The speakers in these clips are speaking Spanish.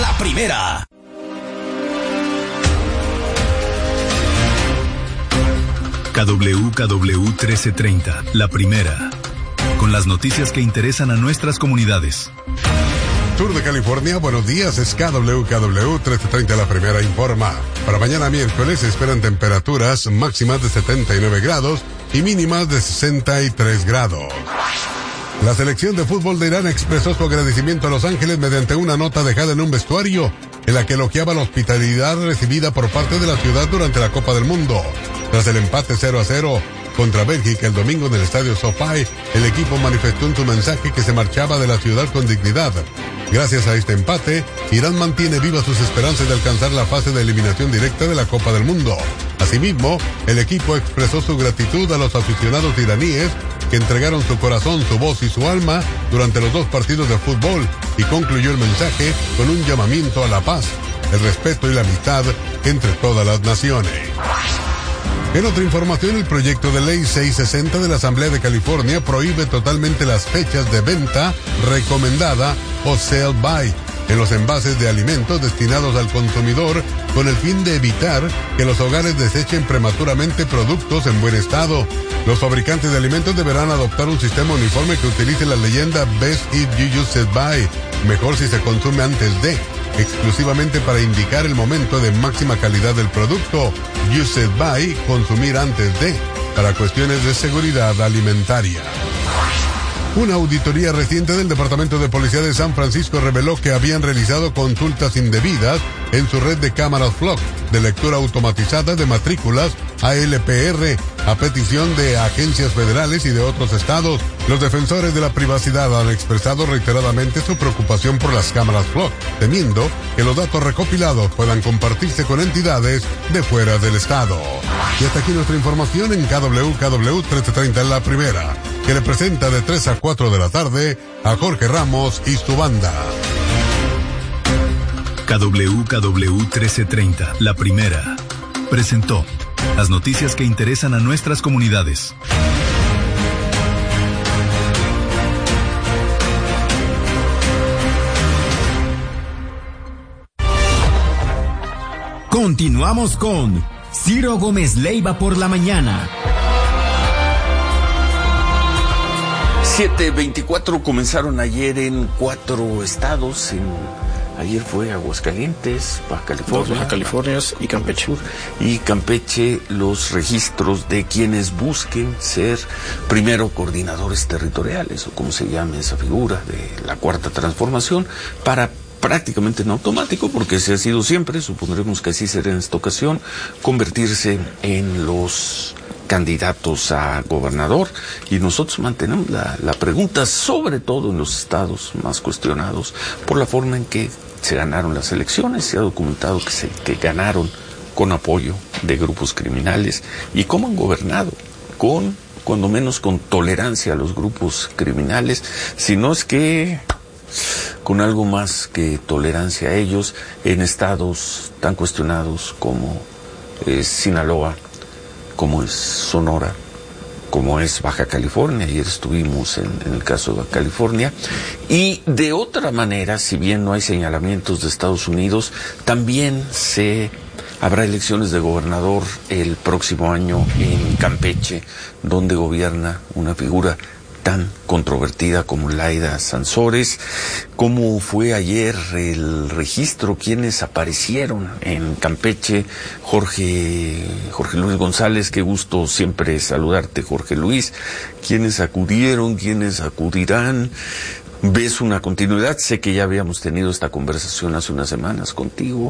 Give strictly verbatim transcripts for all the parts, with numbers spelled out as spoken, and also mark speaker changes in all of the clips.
Speaker 1: la primera.
Speaker 2: K W K W trece treinta, la primera. Con las noticias que interesan a nuestras comunidades.
Speaker 3: Sur de California, buenos días, es K W K W trece treinta, la primera informa. Para mañana miércoles se esperan temperaturas máximas de setenta y nueve grados y mínimas de sesenta y tres grados. La selección de fútbol de Irán expresó su agradecimiento a Los Ángeles mediante una nota dejada en un vestuario en la que elogiaba la hospitalidad recibida por parte de la ciudad durante la Copa del Mundo. Tras el empate cero a cero contra Bélgica el domingo en el estadio SoFi, el equipo manifestó en su mensaje que se marchaba de la ciudad con dignidad. Gracias a este empate, Irán mantiene vivas sus esperanzas de alcanzar la fase de eliminación directa de la Copa del Mundo. Asimismo, el equipo expresó su gratitud a los aficionados iraníes que entregaron su corazón, su voz y su alma durante los dos partidos de fútbol y concluyó el mensaje con un llamamiento a la paz, el respeto y la amistad entre todas las naciones. En otra información, el proyecto de ley seiscientos sesenta de la Asamblea de California prohíbe totalmente las fechas de venta recomendada o sell by en los envases de alimentos destinados al consumidor con el fin de evitar que los hogares desechen prematuramente productos en buen estado. Los fabricantes de alimentos deberán adoptar un sistema uniforme que utilice la leyenda Best If You Use It By, mejor si se consume antes de, exclusivamente para indicar el momento de máxima calidad del producto. Use It By, consumir antes de, para cuestiones de seguridad alimentaria. Una auditoría reciente del Departamento de Policía de San Francisco reveló que habían realizado consultas indebidas en su red de cámaras Flock de lectura automatizada de matrículas A L P R a petición de agencias federales y de otros estados. Los defensores de la privacidad han expresado reiteradamente su preocupación por las cámaras Flock, temiendo que los datos recopilados puedan compartirse con entidades de fuera del estado. Y hasta aquí nuestra información en K W K W trece treinta en la primera, que le presenta de tres a cuatro de la tarde a Jorge Ramos y su banda.
Speaker 2: K W K W trece treinta, la primera, presentó las noticias que interesan a nuestras comunidades.
Speaker 1: Continuamos con Ciro Gómez Leiva por la mañana.
Speaker 4: siete veinticuatro comenzaron ayer en cuatro estados. En, ayer fue Aguascalientes, Baja California,
Speaker 5: Baja California y Campeche.
Speaker 4: Y Campeche, los registros de quienes busquen ser primero coordinadores territoriales, o como se llame esa figura de la cuarta transformación, para prácticamente en automático, porque ese ha sido siempre, supondremos que así será en esta ocasión, convertirse en los candidatos a gobernador. Y nosotros mantenemos la, la pregunta, sobre todo en los estados más cuestionados por la forma en que se ganaron las elecciones. Se ha documentado que, se, que ganaron con apoyo de grupos criminales, y cómo han gobernado, con, cuando menos con tolerancia a los grupos criminales, si no es que con algo más que tolerancia a ellos, en estados tan cuestionados como es Sinaloa, como es Sonora, como es Baja California. Ayer estuvimos en, en el caso de Baja California. Y de otra manera, si bien no hay señalamientos de Estados Unidos, también se habrá elecciones de gobernador el próximo año en Campeche, donde gobierna una figura tan controvertida como Laida Sansores. ¿Cómo fue ayer el registro? ¿Quiénes aparecieron en Campeche? Jorge, Jorge Luis González, qué gusto siempre saludarte, Jorge Luis. ¿Quiénes acudieron? ¿Quiénes acudirán? ¿Ves una continuidad? Sé que ya habíamos tenido esta conversación hace unas semanas contigo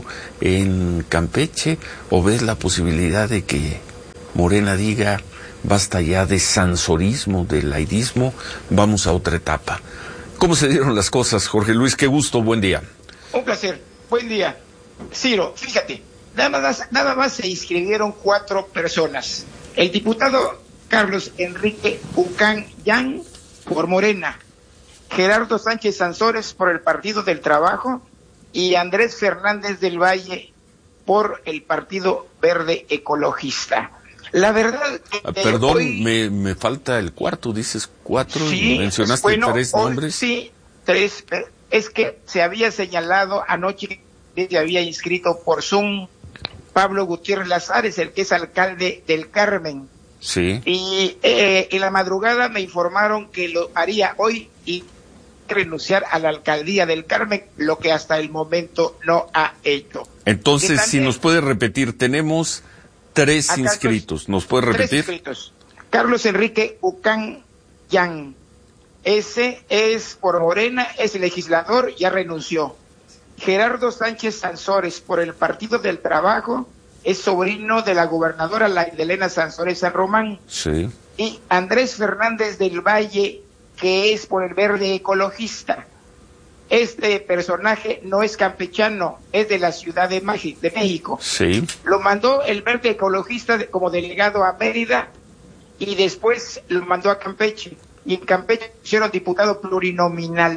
Speaker 4: en Campeche. ¿O ves la posibilidad de que Morena diga: basta ya de sansorismo, de laidismo, vamos a otra etapa? ¿Cómo se dieron las cosas, Jorge Luis? Qué gusto, buen día.
Speaker 6: Un placer, buen día. Ciro, fíjate, nada más, nada más se inscribieron cuatro personas. El diputado Carlos Enrique Ucán Yan por Morena, Gerardo Sánchez Sansores por el Partido del Trabajo y Andrés Fernández del Valle por el Partido Verde Ecologista. La verdad...
Speaker 4: Ah, perdón,
Speaker 6: hoy,
Speaker 4: me, me falta el cuarto, dices cuatro,
Speaker 6: sí,
Speaker 4: mencionaste
Speaker 6: bueno,
Speaker 4: tres
Speaker 6: hoy,
Speaker 4: nombres.
Speaker 6: Sí, tres, es que se había señalado anoche se había inscrito por Zoom Pablo Gutiérrez Lazares, el que es alcalde del Carmen.
Speaker 4: Sí.
Speaker 6: Y eh, en la madrugada me informaron que lo haría hoy y renunciar a la alcaldía del Carmen, lo que hasta el momento no ha hecho.
Speaker 4: Entonces, si nos puede repetir, tenemos tres
Speaker 6: Carlos,
Speaker 4: inscritos. ¿Nos puede repetir?
Speaker 6: Tres inscritos. Carlos Enrique Ucán Yan. Ese es por Morena, es legislador, ya renunció. Gerardo Sánchez Sansores, por el Partido del Trabajo, es sobrino de la gobernadora Elena Sansores San Román.
Speaker 4: Sí.
Speaker 6: Y Andrés Fernández del Valle, que es por el Verde Ecologista. Este personaje no es campechano, es de la Ciudad de, Magi- de México.
Speaker 4: Sí.
Speaker 6: Lo mandó el Verde Ecologista de, como delegado a Mérida y después lo mandó a Campeche. Y en Campeche hicieron diputado plurinominal.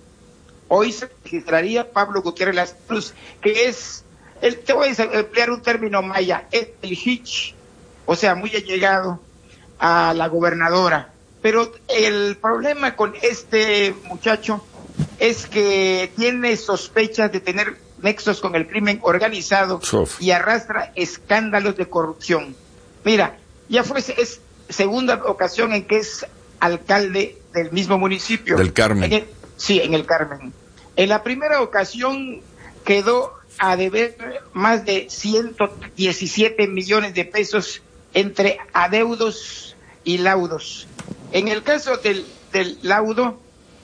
Speaker 6: Hoy se registraría Pablo Gutiérrez Lazares, que es, el, te voy a emplear un término maya, es el hitch, o sea, muy allegado a la gobernadora. Pero el problema con este muchacho es que tiene sospechas de tener nexos con el crimen organizado
Speaker 4: Uf.
Speaker 6: y arrastra escándalos de corrupción. Mira, ya fue es segunda ocasión en que es alcalde del mismo municipio.
Speaker 4: Del Carmen.
Speaker 6: En el, sí, en el Carmen. En la primera ocasión quedó a deber más de ciento diecisiete millones de pesos entre adeudos y laudos. En el caso del, del laudo,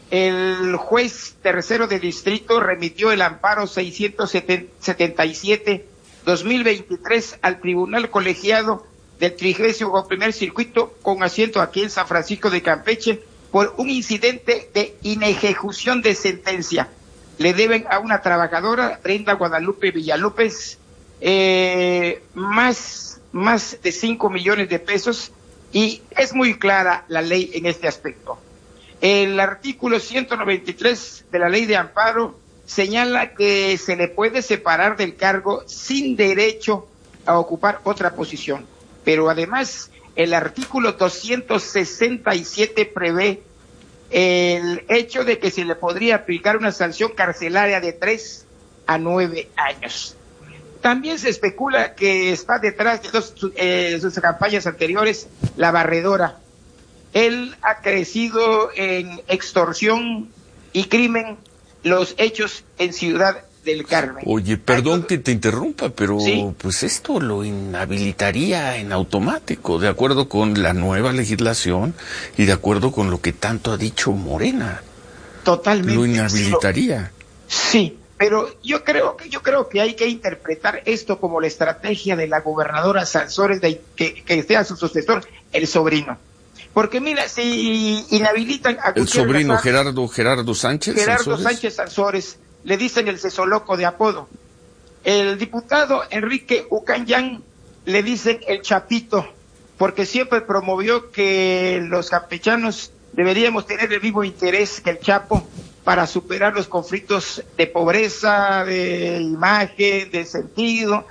Speaker 6: el juez tercero de distrito remitió el amparo seiscientos setenta y siete dos mil veintitrés al Tribunal Colegiado del trigésimo primer Circuito con asiento aquí en San Francisco de Campeche por un incidente de inejecución de sentencia. Le deben a una trabajadora, Brenda Guadalupe Villalópez, eh, más, más de cinco millones de pesos, y es muy clara la ley en este aspecto. El artículo ciento noventa y tres de la ley de amparo señala que se le puede separar del cargo sin derecho a ocupar otra posición. Pero además, el artículo doscientos sesenta y siete prevé el hecho de que se le podría aplicar una sanción carcelaria de tres a nueve años. También se especula que está detrás de dos, eh, sus campañas anteriores, la barredora. Él ha crecido en extorsión y crimen, los hechos en Ciudad del Carmen.
Speaker 4: Oye, perdón que te interrumpa, pero
Speaker 6: ¿Sí?
Speaker 4: pues esto lo inhabilitaría en automático, de acuerdo con la nueva legislación y de acuerdo con lo que tanto ha dicho Morena.
Speaker 6: Totalmente.
Speaker 4: Lo inhabilitaría.
Speaker 6: Sí, pero yo creo que yo creo que hay que interpretar esto como la estrategia de la gobernadora Sansores de que, que sea su sucesor, el sobrino. Porque mira, si inhabilitan a
Speaker 4: El
Speaker 6: Gutiérrez
Speaker 4: sobrino
Speaker 6: Lazares,
Speaker 4: Gerardo Gerardo Sánchez
Speaker 6: Gerardo
Speaker 4: Sansores.
Speaker 6: Sánchez Sansores, le dicen el cesoloco de apodo. El diputado Enrique Ucanyán le dicen el Chapito, porque siempre promovió que los campechanos deberíamos tener el mismo interés que el Chapo para superar los conflictos de pobreza, de imagen, de sentido.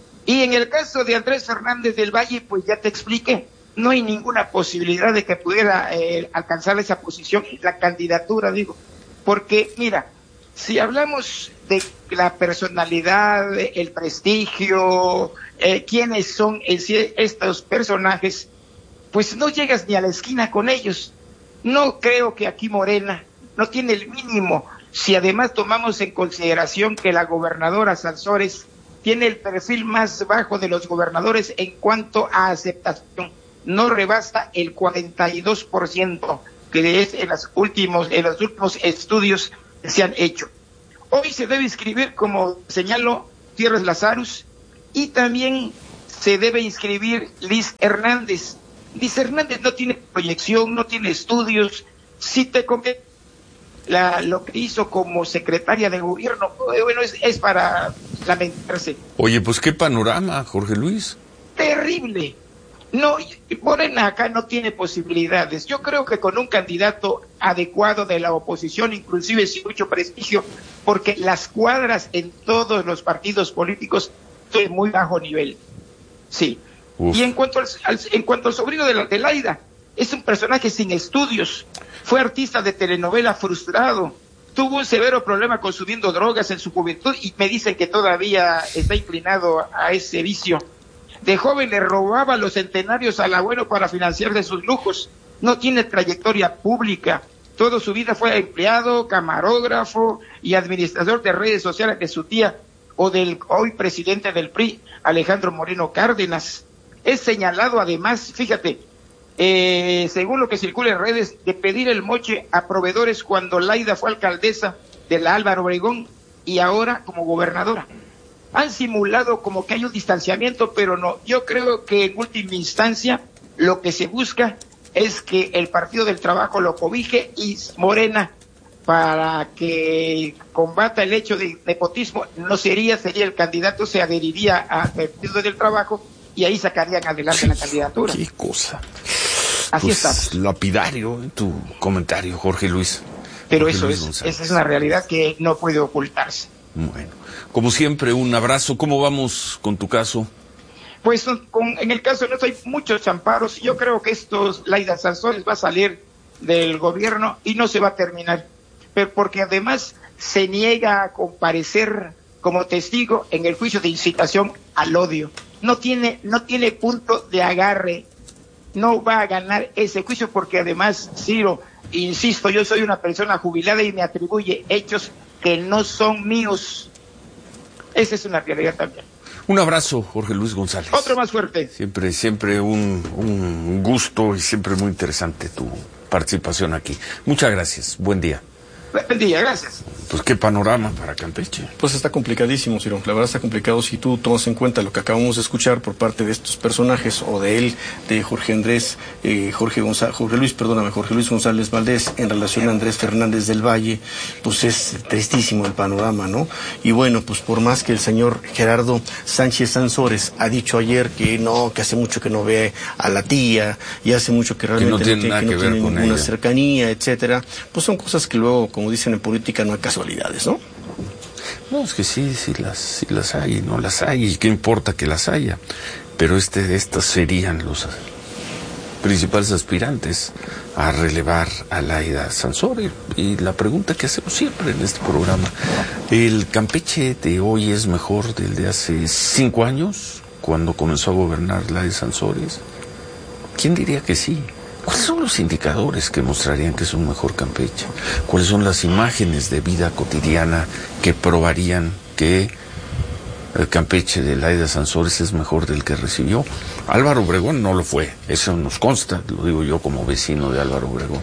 Speaker 6: Y en el caso de Andrés Fernández del Valle, pues ya te expliqué, no hay ninguna posibilidad de que pudiera eh, alcanzar esa posición, la candidatura, digo, porque mira, si hablamos de la personalidad, el prestigio, eh, quiénes son en sí estos personajes, pues no llegas ni a la esquina con ellos. No creo que aquí Morena no tiene el mínimo, si además tomamos en consideración que la gobernadora Sansores tiene el perfil más bajo de los gobernadores en cuanto a aceptación, no rebasa el cuarenta y dos por ciento, que es en los últimos, en los últimos estudios se han hecho. Hoy se debe inscribir, como señaló Gutiérrez Lazares, y también se debe inscribir Liz Hernández. Liz Hernández no tiene proyección, no tiene estudios. Si te conviene la, lo que hizo como secretaria de gobierno, bueno, es, es para lamentarse.
Speaker 4: Oye, pues qué panorama, Jorge Luis.
Speaker 6: Terrible. No, Morena acá no tiene posibilidades. Yo creo que con un candidato adecuado de la oposición, inclusive sin mucho prestigio, porque las cuadras en todos los partidos políticos son de muy bajo nivel. Sí. Uf. Y en cuanto al, al, en cuanto al sobrino de, la, de Laida, es un personaje sin estudios. Fue artista de telenovela frustrado. tuvo un severo problema consumiendo drogas en su juventud y me dicen que todavía está inclinado a ese vicio. De joven le robaba los centenarios al abuelo para financiarse sus lujos. No tiene trayectoria pública. Toda su vida fue empleado, camarógrafo y administrador de redes sociales de su tía o del hoy presidente del P R I, Alejandro Moreno Cárdenas. Es señalado además, fíjate, eh, según lo que circula en redes, de pedir el moche a proveedores cuando Laida fue alcaldesa de la Álvaro Obregón y ahora como gobernadora. Han simulado como que hay un distanciamiento, pero no. Yo creo que en última instancia lo que se busca es que el Partido del Trabajo lo cobije y Morena, para que combata el hecho de nepotismo, no sería, sería el candidato, se adheriría al Partido del Trabajo y ahí sacarían adelante la candidatura.
Speaker 4: Qué cosa.
Speaker 6: Así
Speaker 4: pues,
Speaker 6: estamos.
Speaker 4: Lapidario en tu comentario, Jorge Luis.
Speaker 6: Pero
Speaker 4: Jorge
Speaker 6: eso
Speaker 4: Luis
Speaker 6: es,
Speaker 4: González.
Speaker 6: esa es una realidad que no puede ocultarse.
Speaker 4: Bueno, como siempre, un abrazo. ¿Cómo vamos con tu caso?
Speaker 6: Pues con, en el caso de nosotros hay muchos amparos. Yo creo que estos Laida Sansores va a salir del gobierno y no se va a terminar. Pero porque además se niega a comparecer como testigo en el juicio de incitación al odio. No tiene, no tiene punto de agarre. No va a ganar ese juicio porque además, Ciro, insisto, yo soy una persona jubilada y me atribuye hechos que no son míos. Esa es una realidad también.
Speaker 4: Un abrazo, Jorge Luis González.
Speaker 6: Otro más fuerte.
Speaker 4: Siempre, siempre un, un gusto y siempre muy interesante tu participación aquí. Muchas gracias. Buen día.
Speaker 6: Buen día, gracias.
Speaker 4: Pues qué panorama para Campeche.
Speaker 5: Pues está complicadísimo, Ciro. La verdad está complicado si tú tomas en cuenta lo que acabamos de escuchar por parte de estos personajes, o de él, de Jorge Andrés, eh, Jorge González, Jorge Luis, perdóname, Jorge Luis González Valdés, en relación a Andrés Fernández del Valle. Pues es tristísimo el panorama, ¿no? Y bueno, pues por más que el señor Gerardo Sánchez Sansores ha dicho ayer que no, que hace mucho que no ve a la tía, y hace mucho que realmente
Speaker 4: que no tiene,
Speaker 5: no,
Speaker 4: nada
Speaker 5: que
Speaker 4: que
Speaker 5: no
Speaker 4: ver
Speaker 5: tiene
Speaker 4: con
Speaker 5: ninguna
Speaker 4: ella.
Speaker 5: cercanía, etcétera. Pues son cosas que luego, como dicen en política, no hay casualidades, ¿no?
Speaker 4: No, es que sí, sí las, sí las hay, no las hay, y qué importa que las haya. Pero este, estos serían los principales aspirantes a relevar a Laida Sansores. Y la pregunta que hacemos siempre en este programa, ¿el Campeche de hoy es mejor del de hace cinco años, cuando comenzó a gobernar Laida Sansores? ¿Quién diría que sí? ¿Cuáles son los indicadores que mostrarían que es un mejor Campeche? ¿Cuáles son las imágenes de vida cotidiana que probarían que el Campeche de Laida Sansores es mejor del que recibió? Álvaro Obregón no lo fue, eso nos consta, lo digo yo como vecino de Álvaro Obregón.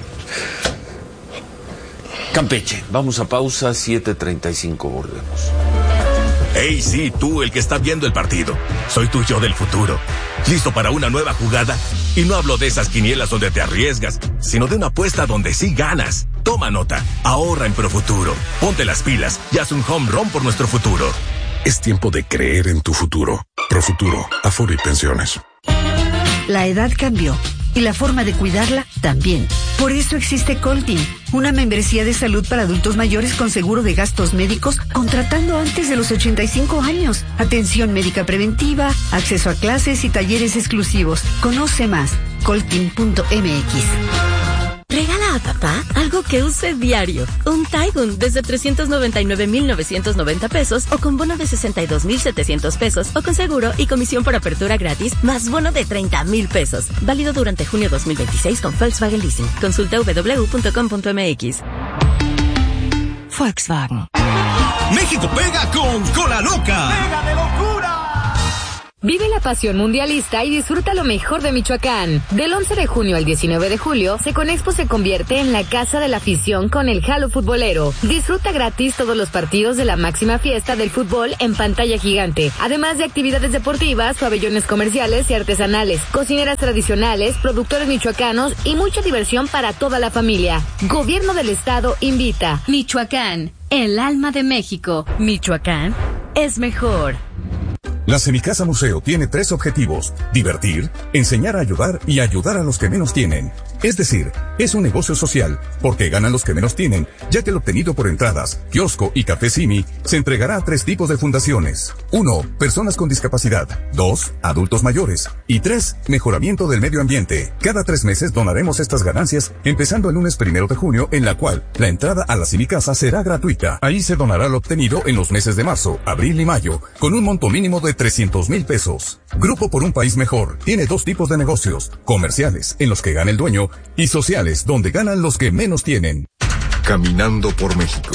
Speaker 4: Campeche, vamos a pausa, siete treinta y cinco, volvemos.
Speaker 7: Hey, sí, tú, el que está viendo el partido. Soy tu yo del futuro. ¿Listo para una nueva jugada? Y no hablo de esas quinielas donde te arriesgas, sino de una apuesta donde sí ganas. Toma nota, ahorra en Profuturo. Ponte las pilas y haz un home run por nuestro futuro.
Speaker 8: Es tiempo de creer en tu futuro. Profuturo, Afore y Pensiones.
Speaker 9: La edad cambió y la forma de cuidarla también. Por eso existe Coltin, una membresía de salud para adultos mayores con seguro de gastos médicos contratando antes de los ochenta y cinco años. Atención médica preventiva, acceso a clases y talleres exclusivos. Conoce más, coltin punto m x.
Speaker 10: Regala a papá algo que use diario. Un Taigun desde trescientos noventa y nueve mil novecientos noventa pesos o con bono de sesenta y dos mil setecientos pesos o con seguro y comisión por apertura gratis más bono de treinta mil pesos. Válido durante junio dos mil veintiséis con Volkswagen Leasing. Consulta w w w punto com punto m x.
Speaker 9: Volkswagen.
Speaker 7: México pega con Cola Loca. ¡Pega de locura!
Speaker 11: Vive la pasión mundialista y disfruta lo mejor de Michoacán. Del once de junio al diecinueve de julio, Seconexpo se convierte en la casa de la afición con el Jalo Futbolero. Disfruta gratis todos los partidos de la máxima fiesta del fútbol en pantalla gigante, además de actividades deportivas, pabellones comerciales y artesanales, cocineras tradicionales, productores michoacanos y mucha diversión para toda la familia. Gobierno del Estado invita.
Speaker 12: Michoacán, el alma de México. Michoacán es mejor.
Speaker 8: La Semicasa Museo tiene tres objetivos: divertir, enseñar a ayudar y ayudar a los que menos tienen. Es decir, es un negocio social, porque ganan los que menos tienen, ya que el obtenido por entradas, kiosco y café Simi se entregará a tres tipos de fundaciones. Uno, personas con discapacidad. Dos, adultos mayores. Y tres, mejoramiento del medio ambiente. Cada tres meses donaremos estas ganancias, empezando el lunes primero de junio, en la cual la entrada a la Semicasa será gratuita. Ahí se donará lo obtenido en los meses de marzo, abril y mayo, con un monto mínimo de trescientos mil pesos. Grupo por un País Mejor tiene dos tipos de negocios: comerciales, en los que gana el dueño, y sociales, donde ganan los que menos tienen.
Speaker 12: Caminando por México.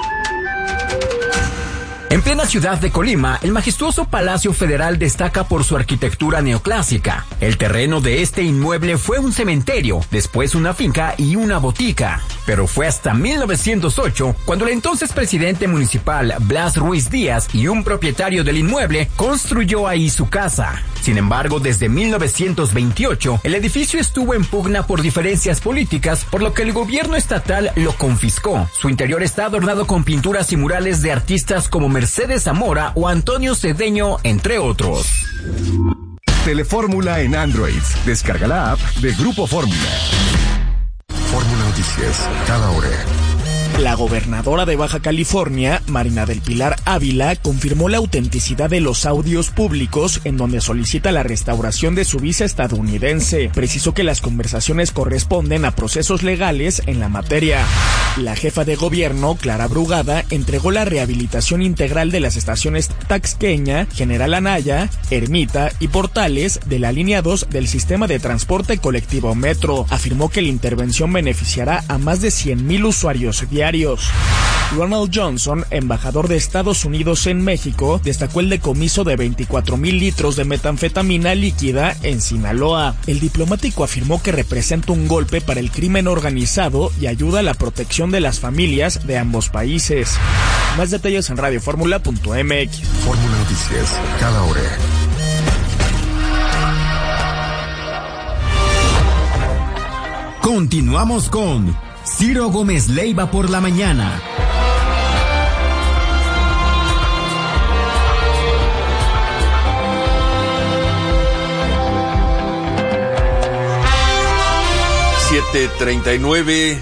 Speaker 1: En plena ciudad de Colima, el majestuoso Palacio Federal destaca por su arquitectura neoclásica. El terreno de este inmueble fue un cementerio, después una finca y una botica. Pero fue hasta mil novecientos ocho cuando el entonces presidente municipal Blas Ruiz Díaz y un propietario del inmueble construyó ahí su casa. Sin embargo, desde mil novecientos veintiocho, el edificio estuvo en pugna por diferencias políticas, por lo que el gobierno estatal lo confiscó. Su interior está adornado con pinturas y murales de artistas como Mercedes Zamora o Antonio Cedeño, entre otros.
Speaker 12: Telefórmula en Android. Descarga la app de Grupo Fórmula. Fórmula Noticias, cada hora.
Speaker 13: La gobernadora de Baja California, Marina del Pilar Ávila, confirmó la autenticidad de los audios públicos en donde solicita la restauración de su visa estadounidense. Precisó que las conversaciones corresponden a procesos legales en la materia. La jefa de gobierno, Clara Brugada, entregó la rehabilitación integral de las estaciones Taxqueña, General Anaya, Ermita y Portales de la línea dos del sistema de transporte colectivo Metro. Afirmó que la intervención beneficiará a más de cien mil usuarios diarios. Ronald Johnson, embajador de Estados Unidos en México, destacó el decomiso de veinticuatro mil litros de metanfetamina líquida en Sinaloa. El diplomático afirmó que representa un golpe para el crimen organizado y ayuda a la protección de las familias de ambos países. Más detalles en radio fórmula punto m x.
Speaker 12: Fórmula Noticias, cada hora.
Speaker 1: Continuamos con Ciro Gómez Leiva por la mañana.
Speaker 4: siete treinta y nueve.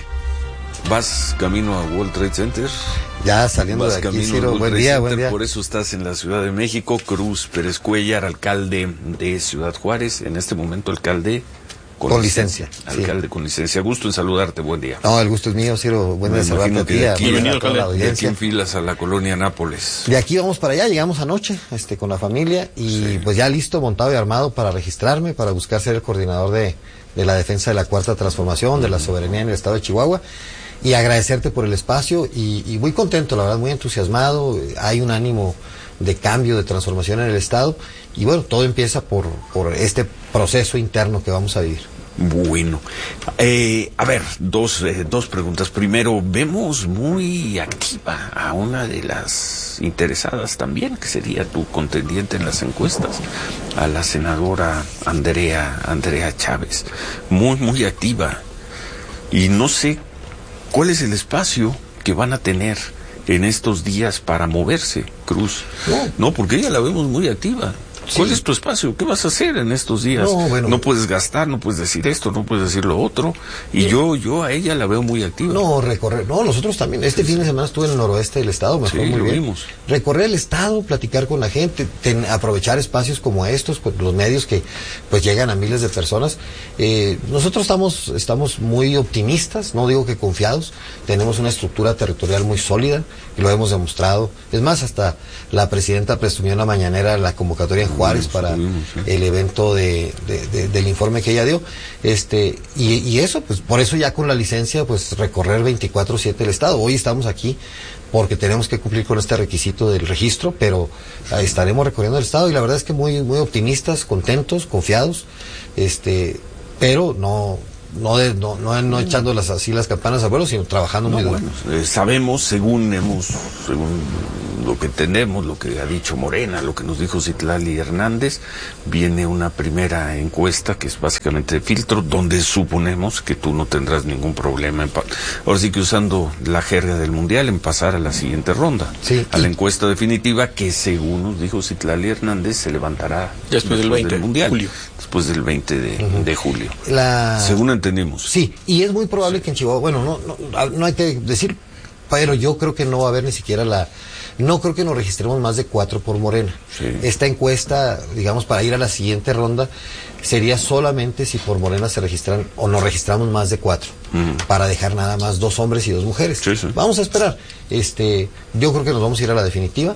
Speaker 4: ¿Vas camino a World Trade Center?
Speaker 14: Ya saliendo
Speaker 4: Vas
Speaker 14: de aquí,
Speaker 4: camino
Speaker 14: Ciro. Buen día, buen día.
Speaker 4: Por eso estás en la Ciudad de México. Cruz Pérez Cuellar, alcalde de Ciudad Juárez. En este momento, alcalde
Speaker 14: con, con licencia.
Speaker 4: licencia. Alcalde sí. con licencia. Gusto en saludarte. Buen día.
Speaker 14: No, el gusto es mío, Ciro. Buen día saludarte a ti.
Speaker 4: De aquí,
Speaker 14: bienvenido
Speaker 4: a la audiencia. De aquí en filas a la colonia Nápoles.
Speaker 14: De aquí vamos para allá. Llegamos anoche este, con la familia y sí. pues ya listo, montado y armado para registrarme, para buscar ser el coordinador de, de la defensa de la Cuarta Transformación, uh-huh. de la soberanía en el estado de Chihuahua. Y agradecerte por el espacio y, y muy contento, la verdad, muy entusiasmado. Hay un ánimo de cambio, de transformación en el estado y bueno, todo empieza por, por este proceso interno que vamos a vivir.
Speaker 4: Bueno, eh, a ver, dos, eh, dos preguntas. Primero, vemos muy activa a una de las interesadas también, que sería tu contendiente en las encuestas, a la senadora Andrea, Andrea Chávez. Muy, muy activa. Y no sé cuál es el espacio que van a tener en estos días para moverse, Cruz. No, no porque ella la vemos muy activa. ¿Cuál sí. es tu espacio? ¿Qué vas a hacer en estos días? No, bueno, no puedes gastar, no puedes decir esto, no puedes decir lo otro. Y sí. yo yo a ella la veo muy activa.
Speaker 14: No, recorrer. No, nosotros también. Este sí. fin de semana estuve en el noroeste del estado, me
Speaker 4: sí,
Speaker 14: fue muy
Speaker 4: lo
Speaker 14: bien.
Speaker 4: Vimos.
Speaker 14: Recorrer el estado, platicar con la gente, ten, aprovechar espacios como estos, pues, los medios que pues llegan a miles de personas. Eh, nosotros estamos estamos muy optimistas, no digo que confiados. Tenemos una estructura territorial muy sólida y lo hemos demostrado. Es más, hasta la presidenta presumió en la mañanera la convocatoria en Juárez para sí, sí. el evento de, de, de, del informe que ella dio, este y, y eso, pues por eso ya con la licencia, pues recorrer veinticuatro siete el estado. Hoy estamos aquí porque tenemos que cumplir con este requisito del registro, pero uh, estaremos recorriendo el estado y la verdad es que muy muy optimistas, contentos, confiados, este, pero no no, de, no, no, no echando las, así las campanas al vuelo, sino trabajando
Speaker 4: no,
Speaker 14: muy duro.
Speaker 4: Bueno, eh, sabemos, según hemos, según lo que tenemos, lo que ha dicho Morena, lo que nos dijo Citlali Hernández, viene una primera encuesta que es básicamente de filtro, donde suponemos que tú no tendrás ningún problema, en ahora sí que usando la jerga del Mundial, en pasar a la siguiente ronda,
Speaker 14: sí,
Speaker 4: a la encuesta definitiva que según nos dijo Citlali Hernández se levantará
Speaker 5: después, después del veinte
Speaker 4: del Mundial,
Speaker 5: julio.
Speaker 4: después del veinte de, uh-huh. de julio,
Speaker 14: la...
Speaker 4: según entendemos.
Speaker 14: Sí, y es muy probable sí. que en Chihuahua, bueno, no, no, no hay que decir, pero yo creo que no va a haber ni siquiera la... No creo que nos registremos más de cuatro por Morena.
Speaker 4: Sí.
Speaker 14: Esta encuesta, digamos, para ir a la siguiente ronda, sería solamente si por Morena se registran o nos registramos más de cuatro, uh-huh. para dejar nada más dos hombres y dos mujeres.
Speaker 4: Sí, sí.
Speaker 14: Vamos a esperar. Este, yo creo que nos vamos a ir a la definitiva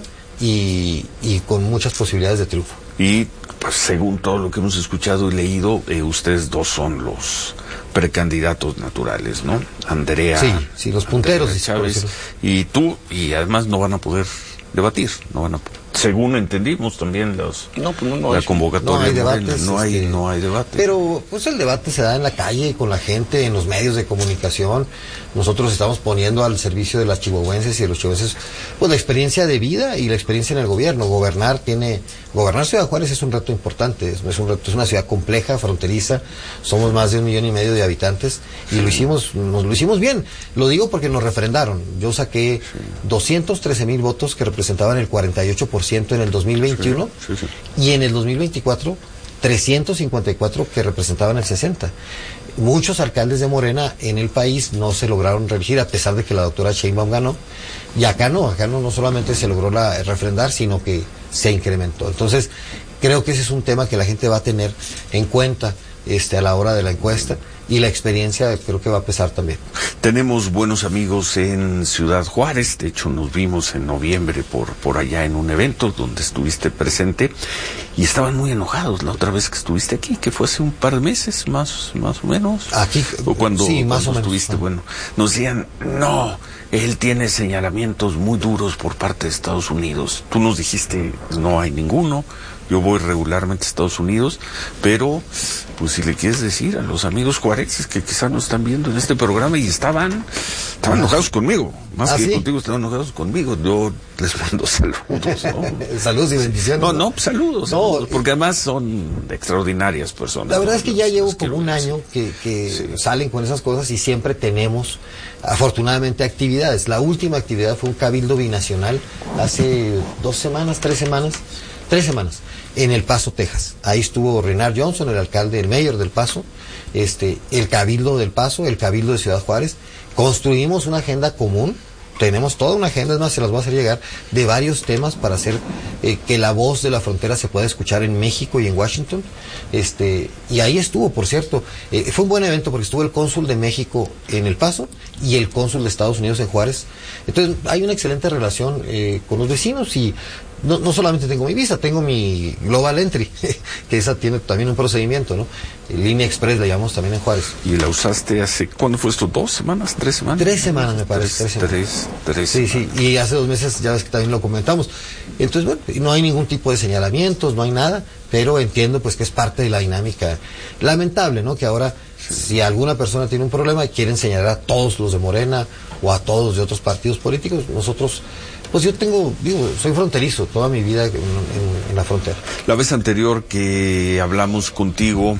Speaker 14: y, y con muchas posibilidades de triunfo.
Speaker 4: Y pues según todo lo que hemos escuchado y leído, eh, ustedes dos son los precandidatos naturales, ¿no? Andrea.
Speaker 14: Sí, sí, los punteros.
Speaker 4: Andrea Chávez y tú, y además no van a poder debatir, no van a según entendimos también los
Speaker 5: no, pues no, no
Speaker 4: la
Speaker 5: hay,
Speaker 4: convocatoria
Speaker 14: no hay debates,
Speaker 4: no hay
Speaker 14: este,
Speaker 4: no hay debate.
Speaker 14: Pero pues el debate se da en la calle, con la gente, en los medios de comunicación. Nosotros estamos poniendo al servicio de las chihuahuenses y de los chihuahuenses pues la experiencia de vida y la experiencia en el gobierno. Gobernar tiene gobernar Ciudad Juárez es un reto importante, es, es un reto, es una ciudad compleja, fronteriza. Somos más de un millón y medio de habitantes y lo hicimos nos lo hicimos bien. Lo digo porque nos refrendaron. Yo saqué sí. doscientos trece mil votos que representaban el cuarenta y ocho por ciento en el dos mil veintiuno
Speaker 4: sí, sí, sí.
Speaker 14: y en el dos mil veinticuatro trescientos cincuenta y cuatro que representaban el sesenta. Muchos alcaldes de Morena en el país no se lograron reelegir a pesar de que la doctora Sheinbaum ganó, y acá no, acá no, no solamente se logró la, refrendar, sino que se incrementó. Entonces creo que ese es un tema que la gente va a tener en cuenta este, a la hora de la encuesta, y la experiencia creo que va a pesar también.
Speaker 4: Tenemos buenos amigos en Ciudad Juárez, de hecho nos vimos en noviembre por, por allá en un evento donde estuviste presente y estaban muy enojados la otra vez que estuviste aquí, que fue hace un par de meses, más, más o menos.
Speaker 14: Aquí,
Speaker 4: o cuando,
Speaker 14: sí, más
Speaker 4: cuando
Speaker 14: o menos.
Speaker 4: estuviste, bueno, nos decían, no, él tiene señalamientos muy duros por parte de Estados Unidos. Tú nos dijiste, no hay ninguno. Yo voy regularmente a Estados Unidos, pero pues si le quieres decir a los amigos juarenses que quizás nos están viendo en este programa y estaban, estaban enojados conmigo, más
Speaker 14: ¿Ah,
Speaker 4: que
Speaker 14: sí?
Speaker 4: contigo, estaban enojados conmigo. Yo les mando saludos, ¿no?
Speaker 14: Saludos y bendiciones.
Speaker 4: No, no, saludos,
Speaker 14: no,
Speaker 4: saludos, porque además son extraordinarias personas.
Speaker 14: La verdad
Speaker 4: ¿no?
Speaker 14: es que ya
Speaker 4: los,
Speaker 14: llevo
Speaker 4: los
Speaker 14: como un año que, que
Speaker 4: sí.
Speaker 14: salen con esas cosas y siempre tenemos, afortunadamente, actividades. La última actividad fue un cabildo binacional hace dos semanas, tres semanas, tres semanas. En El Paso, Texas. Ahí estuvo Renard Johnson, el alcalde, el mayor del Paso, este, el Cabildo del Paso, el Cabildo de Ciudad Juárez. Construimos una agenda común, tenemos toda una agenda, es más, se las voy a hacer llegar, de varios temas para hacer eh, que la voz de la frontera se pueda escuchar en México y en Washington. Este, y ahí estuvo, por cierto, eh, fue un buen evento porque estuvo el cónsul de México en El Paso y el cónsul de Estados Unidos en Juárez. Entonces, hay una excelente relación eh, con los vecinos y No, no solamente tengo mi visa, tengo mi Global Entry, que esa tiene también un procedimiento, ¿no? Línea Express la llamamos también en Juárez.
Speaker 4: ¿Y la usaste hace, cuándo fue esto? ¿Dos semanas? ¿Tres semanas?
Speaker 14: Tres semanas me parece.
Speaker 4: Tres,
Speaker 14: tres,
Speaker 4: tres, tres
Speaker 14: Sí,
Speaker 4: semanas.
Speaker 14: sí, y hace dos meses ya ves que también lo comentamos. Entonces, bueno, no hay ningún tipo de señalamientos, no hay nada, pero entiendo pues que es parte de la dinámica. Lamentable, ¿no? Que ahora, sí. si alguna persona tiene un problema y quieren señalar a todos los de Morena o a todos de otros partidos políticos, nosotros... Pues yo tengo, digo, soy fronterizo, toda mi vida en, en, en la frontera.
Speaker 4: La vez anterior que hablamos contigo,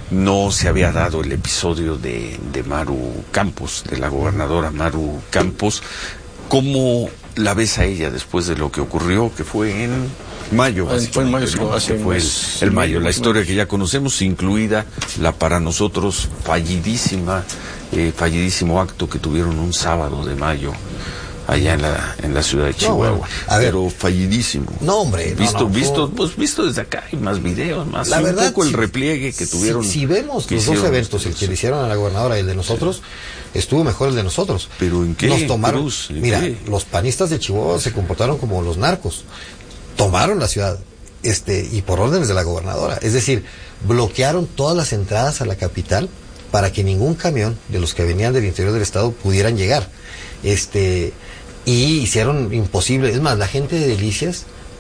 Speaker 4: no se había dado el episodio de, de Maru Campos, de la gobernadora Maru Campos. ¿Cómo la ves a ella después de lo que ocurrió, que fue en mayo?
Speaker 5: Fue en mayo, sí,
Speaker 4: ¿no?
Speaker 5: hace
Speaker 4: que fue el, el mayo, la historia que ya conocemos, incluida la para nosotros fallidísima, eh, fallidísimo acto que tuvieron un sábado de mayo allá en la en la ciudad de Chihuahua, no, bueno, pero fallidísimo.
Speaker 14: No, hombre,
Speaker 4: visto
Speaker 14: no, no,
Speaker 4: visto
Speaker 14: fue...
Speaker 4: pues visto desde acá hay más videos, más
Speaker 14: la
Speaker 4: un
Speaker 14: verdad,
Speaker 4: poco el
Speaker 14: si,
Speaker 4: repliegue que tuvieron.
Speaker 14: Si, si vemos los dos eventos, el que le hicieron a la gobernadora y el de nosotros, sí. estuvo mejor el de nosotros.
Speaker 4: Pero ¿en qué?
Speaker 14: Nos tomaron,
Speaker 4: Cruz, ¿en
Speaker 14: mira,
Speaker 4: qué?
Speaker 14: Los panistas de Chihuahua se comportaron como los narcos, tomaron la ciudad, este, y por órdenes de la gobernadora, es decir, bloquearon todas las entradas a la capital para que ningún camión de los que venían del interior del estado pudieran llegar, este. Y hicieron imposible, es más, la gente de Delicias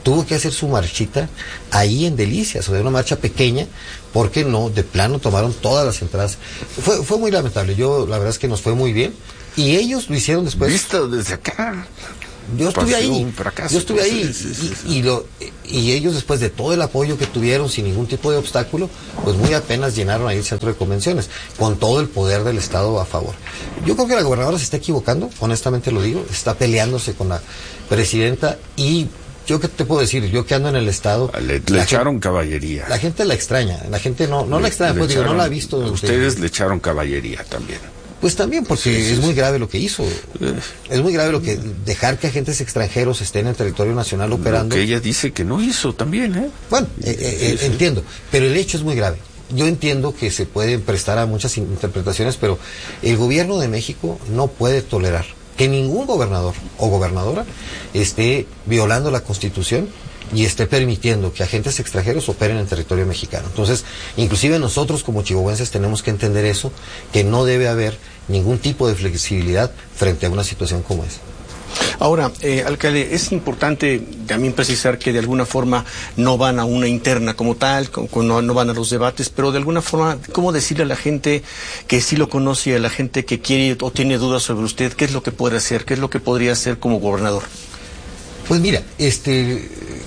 Speaker 14: tuvo que hacer su marchita ahí en Delicias, o sea, una marcha pequeña, porque no, de plano tomaron todas las entradas. Fue, fue muy lamentable, yo la verdad es que nos fue muy bien, y ellos lo hicieron después.
Speaker 4: Visto desde acá.
Speaker 14: Yo estuve ahí,
Speaker 4: fracaso,
Speaker 14: yo estuve
Speaker 4: pues,
Speaker 14: ahí,
Speaker 4: sí, sí, sí.
Speaker 14: Y, y, lo, y ellos después de todo el apoyo que tuvieron sin ningún tipo de obstáculo, pues muy apenas llenaron ahí el centro de convenciones, con todo el poder del Estado a favor. Yo creo que la gobernadora se está equivocando, honestamente lo digo, está peleándose con la presidenta, y yo qué te puedo decir, yo que ando en el Estado...
Speaker 4: Le, le echaron gente, caballería.
Speaker 14: La gente la extraña, la gente no, no le, la extraña, pues echaron, digo, no la ha visto.
Speaker 4: Ustedes le echaron caballería también.
Speaker 14: Pues también, porque sí, sí, es muy grave lo que hizo. Es muy grave lo que dejar que agentes extranjeros estén en el territorio nacional operando.
Speaker 4: Lo que ella dice que no hizo también, ¿eh?
Speaker 14: Bueno, eh, eh, sí, sí. entiendo, pero el hecho es muy grave. Yo entiendo que se pueden prestar a muchas interpretaciones, pero el gobierno de México no puede tolerar que ningún gobernador o gobernadora esté violando la Constitución y esté permitiendo que agentes extranjeros operen en el territorio mexicano. Entonces, inclusive nosotros como chihuahuenses tenemos que entender eso, que no debe haber ningún tipo de flexibilidad frente a una situación como esa.
Speaker 5: Ahora, eh, alcalde, es importante también precisar que de alguna forma no van a una interna como tal, como, no, no van a los debates, pero de alguna forma, ¿cómo decirle a la gente que sí lo conoce, a la gente que quiere o tiene dudas sobre usted, qué es lo que puede hacer, qué es lo que podría hacer como gobernador?
Speaker 14: Pues mira, este...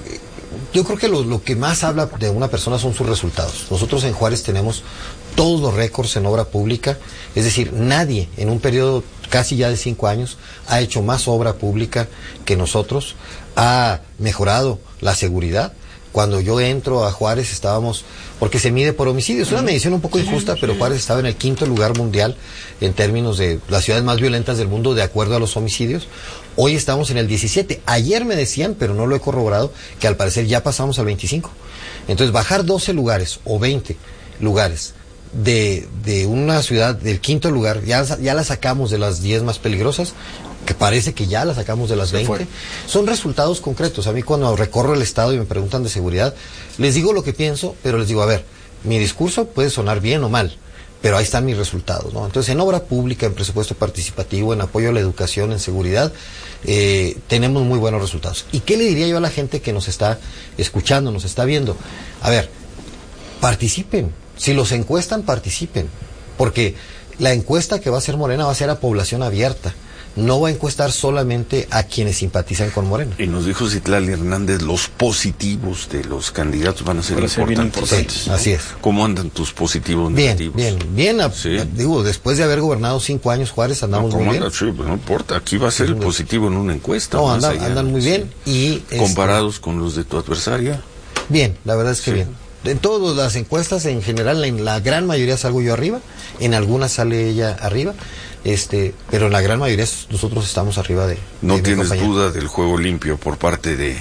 Speaker 14: yo creo que lo, lo que más habla de una persona son sus resultados. Nosotros en Juárez tenemos todos los récords en obra pública, es decir, nadie en un periodo casi ya de cinco años ha hecho más obra pública que nosotros, ha mejorado la seguridad. Cuando yo entro a Juárez estábamos, porque se mide por homicidios, es una medición un poco injusta, pero Juárez estaba en el quinto lugar mundial en términos de las ciudades más violentas del mundo de acuerdo a los homicidios. Hoy estamos en el diecisiete. Ayer me decían, pero no lo he corroborado, que al parecer ya pasamos al veinticinco. Entonces bajar doce lugares o veinte lugares de, de una ciudad del quinto lugar, ya, ya la sacamos de las diez más peligrosas, que parece que ya la sacamos de las veinte, son resultados concretos. A mí cuando recorro el estado y me preguntan de seguridad, les digo lo que pienso, pero les digo, a ver, mi discurso puede sonar bien o mal, pero ahí están mis resultados, ¿no? Entonces, en obra pública, en presupuesto participativo, en apoyo a la educación, en seguridad, eh, tenemos muy buenos resultados. ¿Y qué le diría yo a la gente que nos está escuchando, nos está viendo? A ver, participen. Si los encuestan, participen. Porque la encuesta que va a hacer Morena va a ser a población abierta. No va a encuestar solamente a quienes simpatizan con Morena.
Speaker 4: Y nos dijo Citlali Hernández, los positivos de los candidatos van a ser, importantes. Bien importantes.
Speaker 14: Sí, ¿no? Así es.
Speaker 4: ¿Cómo andan tus positivos
Speaker 14: bien,
Speaker 4: negativos?
Speaker 14: Bien, bien, bien.
Speaker 4: ¿Sí?
Speaker 14: Digo, después de haber gobernado cinco años Juárez, andamos no, muy bien.
Speaker 4: Anda? Sí, pues no importa, aquí va a ser el positivo en una encuesta.
Speaker 14: No, andan, andan muy bien.
Speaker 4: Sí.
Speaker 14: Y
Speaker 4: ¿comparados
Speaker 14: este,
Speaker 4: con los de tu adversaria?
Speaker 14: Bien, la verdad es que
Speaker 4: sí.
Speaker 14: bien. En todas las encuestas, en general, en la gran mayoría salgo yo arriba, en algunas sale ella arriba, este, pero en la gran mayoría nosotros estamos arriba de...
Speaker 4: ¿No
Speaker 14: de
Speaker 4: tienes duda del juego limpio por parte de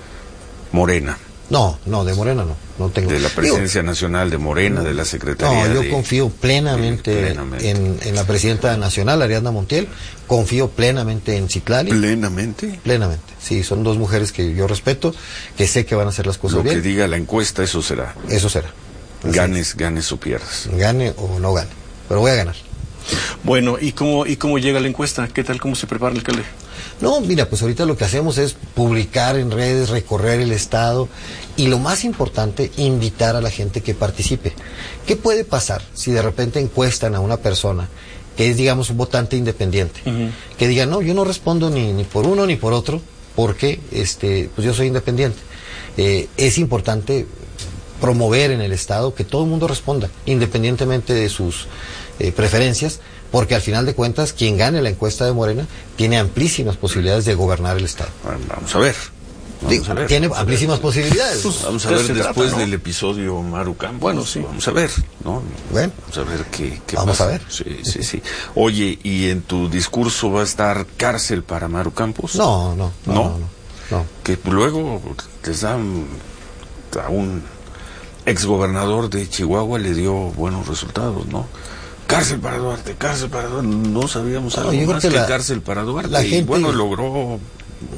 Speaker 4: Morena?
Speaker 14: No, no, de Morena no, no tengo.
Speaker 4: De la presidencia Digo, nacional de Morena, de la secretaría.
Speaker 14: No, yo
Speaker 4: de,
Speaker 14: confío plenamente, plenamente. En, en la presidenta nacional, Ariadna Montiel, confío plenamente en Citlali.
Speaker 4: ¿Plenamente?
Speaker 14: Plenamente, sí, son dos mujeres que yo respeto, que sé que van a hacer las cosas
Speaker 4: Lo
Speaker 14: bien.
Speaker 4: Lo que diga la encuesta, eso será.
Speaker 14: Eso será. Así
Speaker 4: ganes,
Speaker 14: es.
Speaker 4: ganes o pierdas.
Speaker 14: Gane o no gane, pero voy a ganar.
Speaker 5: Bueno, ¿y cómo, y cómo llega la encuesta? ¿Qué tal, cómo se prepara el alcalde?
Speaker 14: No, mira, pues ahorita lo que hacemos es publicar en redes, recorrer el estado y lo más importante, invitar a la gente que participe. ¿Qué puede pasar si de repente encuestan a una persona que es, digamos, un votante independiente? Uh-huh. Que diga, no, yo no respondo ni, ni por uno ni por otro porque este, pues yo soy independiente. Eh, es importante promover en el estado que todo el mundo responda, independientemente de sus eh, preferencias, porque al final de cuentas, quien gane la encuesta de Morena tiene amplísimas posibilidades de gobernar el estado.
Speaker 4: Bueno, vamos a ver. Vamos
Speaker 14: Digo,
Speaker 4: a ver
Speaker 14: tiene
Speaker 4: vamos
Speaker 14: amplísimas
Speaker 4: a ver.
Speaker 14: posibilidades.
Speaker 4: Pues, vamos a ver después trata, ¿no? del episodio Maru Campos.
Speaker 5: Bueno, sí.
Speaker 4: Vamos a ver, ¿no?
Speaker 14: Bueno.
Speaker 4: Vamos a ver qué, qué
Speaker 14: Vamos
Speaker 4: pasa.
Speaker 14: a ver.
Speaker 4: Sí, sí, sí. Oye, ¿y en tu discurso va a estar cárcel para Maru Campos?
Speaker 14: No, no, no.
Speaker 4: ¿No?
Speaker 14: no, no, no.
Speaker 4: Que luego les dan a un exgobernador de Chihuahua le dio buenos resultados, ¿no? Cárcel para Duarte, cárcel para Duarte. No sabíamos algo no, más que, que la, cárcel para Duarte.
Speaker 14: La gente,
Speaker 4: y bueno, logró...
Speaker 14: No,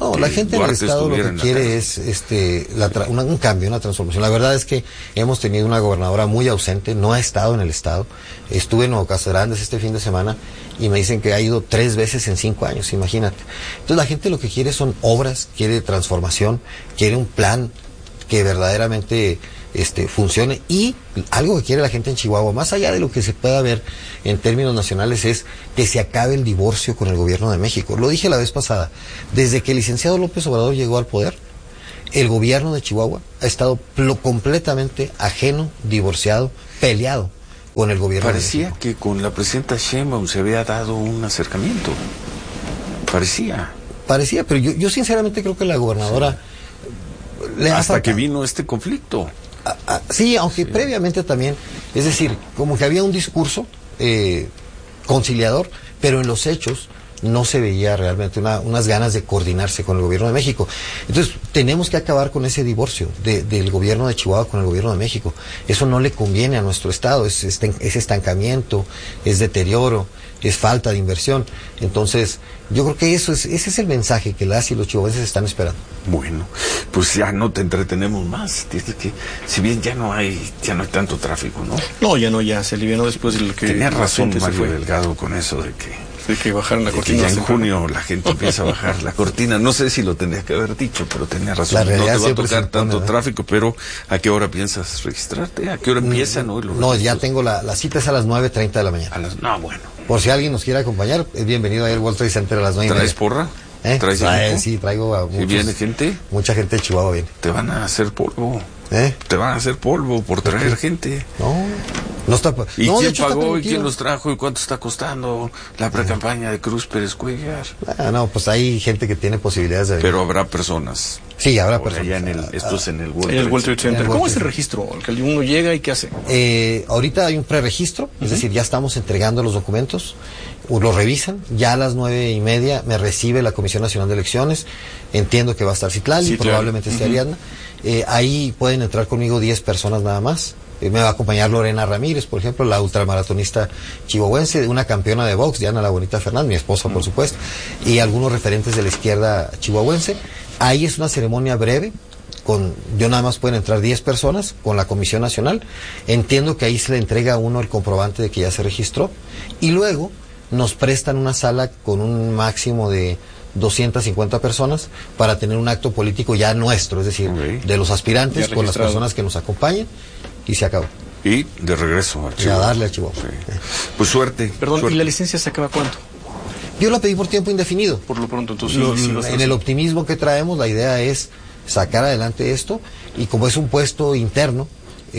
Speaker 14: No,
Speaker 4: que
Speaker 14: la gente
Speaker 4: Duarte
Speaker 14: del Estado lo que quiere es este, la tra- una, un cambio, una transformación. La verdad es que hemos tenido una gobernadora muy ausente, no ha estado en el Estado. Estuve en Nuevo Casagrandes este fin de semana y me dicen que ha ido tres veces en cinco años, imagínate. Entonces la gente lo que quiere son obras, quiere transformación, quiere un plan que verdaderamente este, funcione, y algo que quiere la gente en Chihuahua, más allá de lo que se pueda ver en términos nacionales, es que se acabe el divorcio con el gobierno de México. Lo dije la vez pasada, desde que el licenciado López Obrador llegó al poder, el gobierno de Chihuahua ha estado plo- completamente ajeno, divorciado, peleado con el gobierno
Speaker 4: Parecía
Speaker 14: de México.
Speaker 4: que con la presidenta Sheinbaum se había dado un acercamiento. Parecía.
Speaker 14: Parecía, pero yo, yo sinceramente creo que la gobernadora... Sí. Le
Speaker 4: Hasta
Speaker 14: faltado.
Speaker 4: que vino este conflicto.
Speaker 14: Ah, ah, sí, aunque sí. previamente también, es decir, como que había un discurso eh, conciliador, pero en los hechos no se veía realmente una, unas ganas de coordinarse con el gobierno de México. Entonces, tenemos que acabar con ese divorcio de, del gobierno de Chihuahua con el gobierno de México. Eso no le conviene a nuestro Estado, es, es, es estancamiento, es deterioro, es falta de inversión. Entonces, yo creo que eso es, ese es el mensaje que las y los chihuahuenses están esperando.
Speaker 4: Bueno, pues ya no te entretenemos más. Tienes que, si bien ya no hay, ya no hay tanto tráfico, ¿no?
Speaker 5: No, ya no, ya se alivianó después de lo que...
Speaker 4: Tenía razón
Speaker 5: se
Speaker 4: Mario
Speaker 5: fue.
Speaker 4: Delgado con eso de que...
Speaker 5: de que bajaran la
Speaker 4: de
Speaker 5: cortina.
Speaker 4: Que ya en junio la gente empieza a bajar la cortina. No sé si lo tendría que haber dicho, pero tenía razón.
Speaker 14: La
Speaker 4: No te va a
Speaker 14: siempre
Speaker 4: tocar
Speaker 14: se impone,
Speaker 4: tanto
Speaker 14: ¿no?
Speaker 4: tráfico, pero ¿a qué hora piensas registrarte? ¿A qué hora empiezan hoy los
Speaker 14: No,
Speaker 4: registros?
Speaker 14: ya tengo la, la cita es a las nueve treinta de la mañana.
Speaker 4: A las, no, bueno.
Speaker 14: Por si alguien nos quiere acompañar, es bienvenido a ir al World Trade Center a las nueve y
Speaker 4: ¿Traes
Speaker 14: media.
Speaker 4: porra?
Speaker 14: ¿Eh?
Speaker 4: ¿Traes
Speaker 14: Trae,
Speaker 4: equipo?
Speaker 14: sí, traigo a muchos,
Speaker 4: ¿Y viene gente?
Speaker 14: Mucha gente de Chihuahua viene.
Speaker 4: Te van a hacer polvo.
Speaker 14: ¿Eh?
Speaker 4: Te van a hacer polvo por traer gente.
Speaker 14: No, no está...
Speaker 4: ¿Y
Speaker 14: no,
Speaker 4: quién
Speaker 14: hecho,
Speaker 4: pagó y quién los trajo y cuánto está costando la precampaña de Cruz Pérez Cuellar?
Speaker 14: Ah, no, pues hay gente que tiene posibilidades de...
Speaker 4: Pero habrá personas.
Speaker 14: Sí, habrá
Speaker 4: Por
Speaker 14: personas.
Speaker 4: allá en el, esto es en el World
Speaker 5: En el World Trade Center.
Speaker 14: En el
Speaker 5: ¿Cómo
Speaker 14: World
Speaker 5: es el
Speaker 14: Trade
Speaker 5: registro? Que uno llega y ¿qué hace?
Speaker 14: Eh, ahorita hay un preregistro, es decir, ya estamos entregando los documentos, lo revisan, ya a las nueve y media me recibe la Comisión Nacional de Elecciones, entiendo que va a estar Citlali,
Speaker 5: Sí,
Speaker 14: probablemente
Speaker 5: claro.
Speaker 14: esté Ariadna, eh, ahí pueden entrar conmigo diez personas nada más, eh, me va a acompañar Lorena Ramírez, por ejemplo, la ultramaratonista chihuahuense, una campeona de box, Diana La Bonita Fernández, mi esposa, por supuesto, y algunos referentes de la izquierda chihuahuense. Ahí es una ceremonia breve, con, yo nada más pueden entrar diez personas con la Comisión Nacional. Entiendo que ahí se le entrega a uno el comprobante de que ya se registró, y luego nos prestan una sala con un máximo de doscientas cincuenta personas para tener un acto político ya nuestro, es decir,
Speaker 4: Okay.
Speaker 14: de los aspirantes
Speaker 5: Ya
Speaker 14: con las
Speaker 5: registrado.
Speaker 14: personas que nos acompañan, y se acabó.
Speaker 4: Y de regreso a
Speaker 14: Y a
Speaker 4: Chihuahua.
Speaker 14: darle a Chihuahua.
Speaker 4: Sí. Pues suerte.
Speaker 5: Perdón,
Speaker 4: suerte.
Speaker 5: ¿y la licencia se acaba cuánto?
Speaker 14: Yo la pedí por tiempo indefinido.
Speaker 5: Por lo pronto, entonces...
Speaker 14: Lo-
Speaker 5: sí, sí va a ser
Speaker 14: en
Speaker 5: así.
Speaker 14: el optimismo que traemos, la idea es sacar adelante esto, y como es un puesto interno,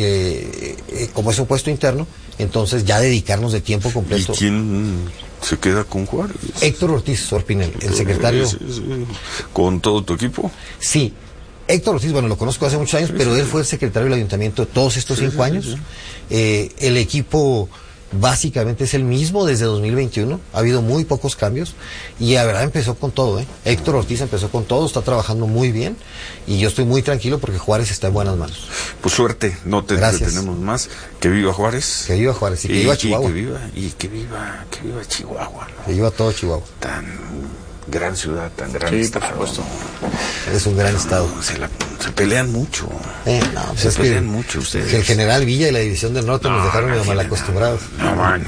Speaker 14: eh, eh, como es un puesto interno, entonces ya dedicarnos de tiempo
Speaker 4: ¿Y
Speaker 14: completo.
Speaker 4: quién se queda con Juárez?
Speaker 14: Héctor Ortiz Sorpinel, el secretario.
Speaker 4: Es- es- ¿Con todo tu equipo?
Speaker 14: Sí. Héctor Ortiz, bueno, lo conozco hace muchos años, pero él fue el secretario del ayuntamiento todos estos
Speaker 4: Sí,
Speaker 14: cinco
Speaker 4: sí,
Speaker 14: años.
Speaker 4: sí, sí.
Speaker 14: Eh, el equipo básicamente es el mismo desde dos mil veintiuno. Ha habido muy pocos cambios y la verdad empezó con todo, ¿eh? Héctor Ortiz empezó con todo, está trabajando muy bien y yo estoy muy tranquilo porque Juárez está en buenas manos.
Speaker 4: Pues suerte, no te
Speaker 14: Gracias.
Speaker 4: detenemos más. Que viva Juárez.
Speaker 14: Que viva Juárez y que viva Chihuahua.
Speaker 4: Y que viva, y que viva, que viva Chihuahua, ¿no?
Speaker 14: Que viva todo Chihuahua.
Speaker 4: Tan gran ciudad, tan gran
Speaker 5: Sí,
Speaker 4: estado.
Speaker 5: por supuesto.
Speaker 14: Es un gran estado.
Speaker 4: Se, la- se pelean mucho.
Speaker 14: Eh, no, pues
Speaker 4: se
Speaker 14: es que
Speaker 4: pelean mucho ustedes.
Speaker 14: el general Villa y la División del Norte nos
Speaker 4: No,
Speaker 14: dejaron medio mal
Speaker 4: imagínate.
Speaker 14: acostumbrados.
Speaker 4: No, bueno.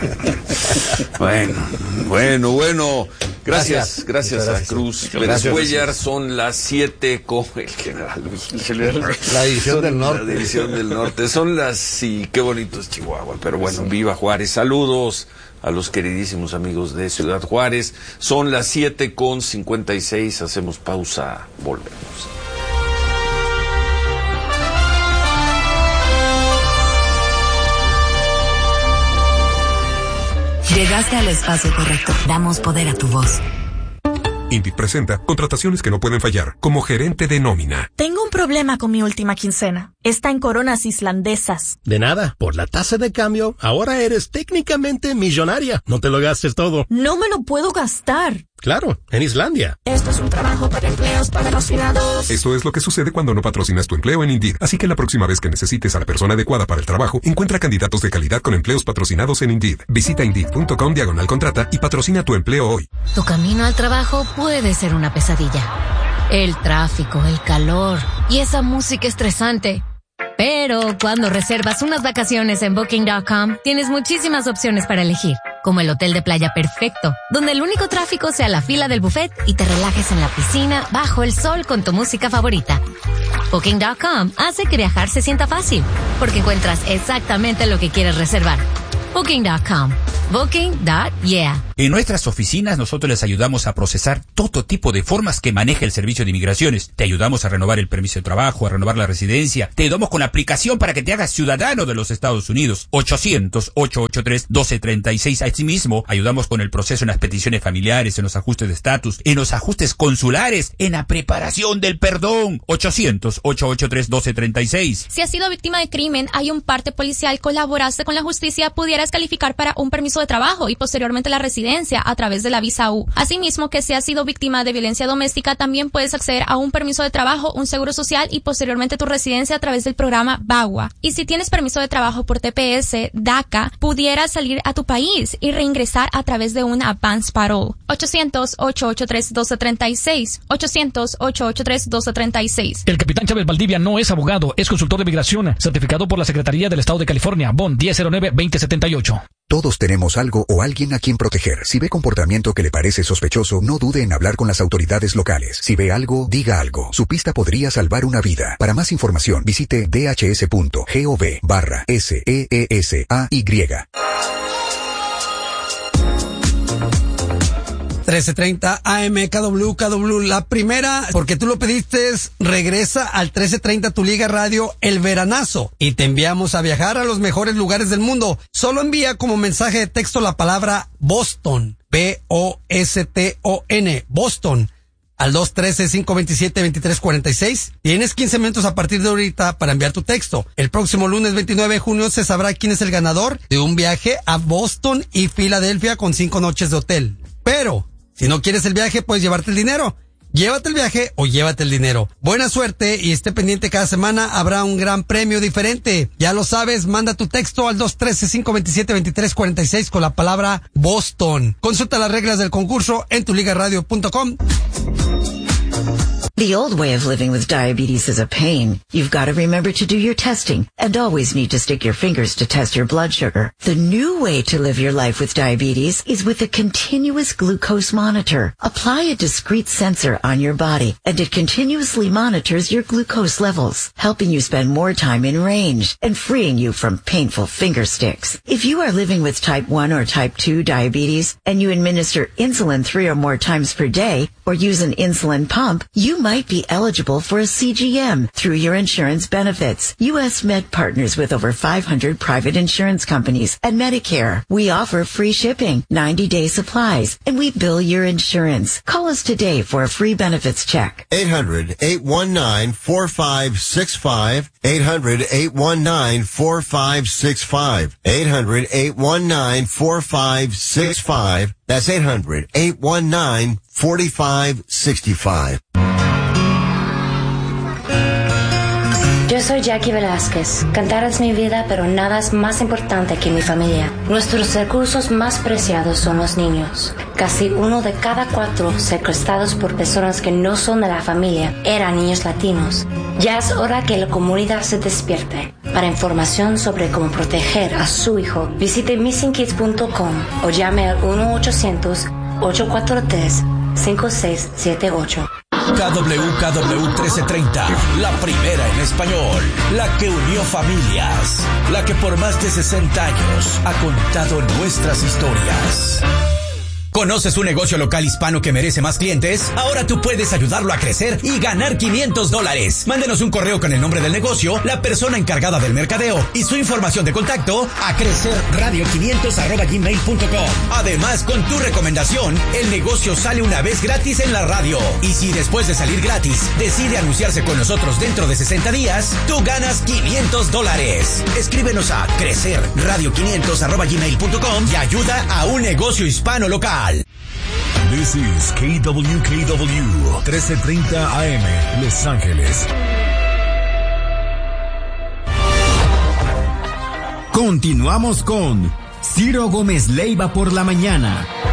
Speaker 4: bueno, bueno, bueno. Gracias,
Speaker 14: Gracias.
Speaker 4: gracias,
Speaker 14: Muchas
Speaker 4: a
Speaker 14: gracias.
Speaker 4: Cruz
Speaker 14: Muchas
Speaker 4: Pérez
Speaker 14: gracias.
Speaker 4: Cuellar. Son las siete con el general.
Speaker 5: El general.
Speaker 14: La División
Speaker 4: Son
Speaker 14: del Norte.
Speaker 4: La División del Norte. Son las, sí, qué bonito es Chihuahua. Pero bueno, viva Juárez. Saludos a los queridísimos amigos de Ciudad Juárez. Son las siete con cincuenta y seis. Hacemos pausa. Volvemos.
Speaker 15: Llegaste al espacio correcto. Damos poder a tu voz.
Speaker 16: Indeed presenta contrataciones que no pueden fallar, como gerente de nómina.
Speaker 17: Tengo un problema con mi última quincena. Está en coronas islandesas.
Speaker 18: De nada, por la tasa de cambio, ahora eres técnicamente millonaria. No te lo gastes todo.
Speaker 17: No me lo puedo gastar.
Speaker 16: Claro, en Islandia.
Speaker 17: Esto es un trabajo para empleos patrocinados.
Speaker 16: Esto es lo que sucede cuando no patrocinas tu empleo en Indeed. Así que la próxima vez que necesites a la persona adecuada para el trabajo, encuentra candidatos de calidad con empleos patrocinados en Indeed. Visita Indeed.com diagonal contrata y patrocina tu empleo hoy.
Speaker 15: Tu camino al trabajo puede ser una pesadilla,
Speaker 11: el tráfico, el calor y esa música estresante. Pero cuando reservas unas vacaciones en Booking punto com, tienes muchísimas opciones para elegir, como el hotel de playa perfecto, donde el único tráfico sea la fila del buffet y te relajes en la piscina bajo el sol con tu música favorita. Booking punto com hace que viajar se sienta fácil, porque encuentras exactamente lo que quieres reservar. Booking punto com. Booking punto yeah.
Speaker 19: En nuestras oficinas nosotros les ayudamos a procesar todo tipo de formas que maneja el Servicio de Inmigraciones. Te ayudamos a renovar el permiso de trabajo, a renovar la residencia. Te ayudamos con la aplicación para que te hagas ciudadano de los Estados Unidos. ochocientos, ochocientos ochenta y tres, doce treinta y seis. Asimismo, ayudamos con el proceso en las peticiones familiares, en los ajustes de estatus, en los ajustes consulares, en la preparación del perdón. ochocientos, ochocientos ochenta y tres, doce treinta y seis.
Speaker 20: Si has sido víctima de crimen, hay un parte policial, colaboraste con la justicia, pudieras calificar para un permiso de trabajo y posteriormente la residencia a través de la visa U. Asimismo, que si has sido víctima de violencia doméstica, también puedes acceder a un permiso de trabajo, un seguro social y posteriormente tu residencia a través del programa VAWA. Y si tienes permiso de trabajo por T P S, DACA, pudieras salir a tu país y reingresar a través de un advance parole. ochocientos, ochocientos ochenta y tres, doce treinta y seis. ochocientos, ochocientos ochenta y tres, doce treinta y seis.
Speaker 21: El capitán Chávez Valdivia no es abogado, es consultor de migración, certificado por la Secretaría del Estado de California, B O N diez cero nueve, veinte setenta y ocho.
Speaker 22: Todos tenemos algo o alguien a quien proteger. Si ve comportamiento que le parece sospechoso, no dude en hablar con las autoridades locales. Si ve algo, diga algo. Su pista podría salvar una vida. Para más información, visite dhs.gov barra S E E S A Y.
Speaker 23: trece treinta A M K W K W, la primera, porque tú lo pediste, regresa al trece treinta Tu Liga Radio El Veranazo y te enviamos a viajar a los mejores lugares del mundo. Solo envía como mensaje de texto la palabra Boston, B O S T O N, Boston, al dos uno tres, cinco dos siete, dos tres cuatro seis. Tienes quince minutos a partir de ahorita para enviar tu texto. El próximo lunes veintinueve de junio se sabrá quién es el ganador de un viaje a Boston y Filadelfia con cinco noches de hotel. Pero si no quieres el viaje, puedes llevarte el dinero. Llévate el viaje o llévate el dinero. Buena suerte y esté pendiente, cada semana habrá un gran premio diferente. Ya lo sabes, manda tu texto al dos uno tres, cinco dos siete, dos tres cuatro seis con la palabra Boston. Consulta las reglas del concurso en tu liga radio punto com.
Speaker 24: The old way of living with diabetes is a pain. You've got to remember to do your testing and always need to stick your fingers to test your blood sugar. The new way to live your life with diabetes is with a continuous glucose monitor. Apply a discrete sensor on your body and it continuously monitors your glucose levels, helping you spend more time in range and freeing you from painful finger sticks. If you are living with type one or type two diabetes and you administer insulin three or more times per day or use an insulin pump, you might might be eligible for a C G M through your insurance benefits. U S Med partners with over five hundred private insurance companies and Medicare. We offer free shipping, ninety-day supplies, and we bill your insurance. Call us today for a free benefits check.
Speaker 25: eight hundred, eight one nine, four five six five. eight hundred, eight one nine, four five six five. eight hundred, eight one nine, four five six five. That's eight hundred, eight one nine, four five six five.
Speaker 26: Yo soy Jackie Velázquez. Cantar es mi vida, pero nada es más importante que mi familia. Nuestros recursos más preciados son los niños. Casi uno de cada cuatro secuestrados por personas que no son de la familia eran niños latinos. Ya es hora que la comunidad se despierte. Para información sobre cómo proteger a su hijo, visite missing kids punto com o llame al uno ochocientos, ocho cuatro tres, cinco seis siete ocho.
Speaker 27: K W K W trece treinta, la primera en español, la que unió familias, la que por más de sesenta años ha contado nuestras historias. ¿Conoces un negocio local hispano que merece más clientes? Ahora tú puedes ayudarlo a crecer y ganar quinientos dólares. Mándenos un correo con el nombre del negocio, la persona encargada del mercadeo y su información de contacto a crecerradio quinientos arroba gmail punto com. Además, con tu recomendación, el negocio sale una vez gratis en la radio. Y si después de salir gratis decide anunciarse con nosotros dentro de sesenta días, tú ganas quinientos dólares. Escríbenos a crecerradio quinientos arroba gmail punto com y ayuda a un negocio hispano local.
Speaker 12: This is K W K W trece treinta A M Los Ángeles.
Speaker 1: Continuamos con Ciro Gómez Leiva por la mañana.